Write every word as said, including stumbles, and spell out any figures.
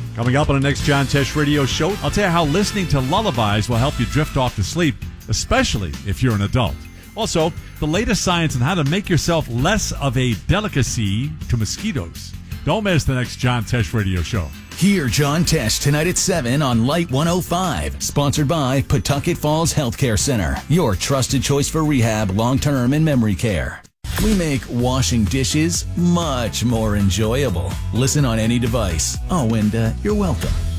Coming up on the next John Tesh Radio Show, I'll tell you how listening to lullabies will help you drift off to sleep, especially if you're an adult. Also, the latest science on how to make yourself less of a delicacy to mosquitoes. Don't miss the next John Tesh Radio Show. Hear John Tesh tonight at seven on Light one oh five. Sponsored by Pawtucket Falls Healthcare Center, your trusted choice for rehab, long-term, and memory care. We make washing dishes much more enjoyable. Listen on any device. Oh, and uh, you're welcome.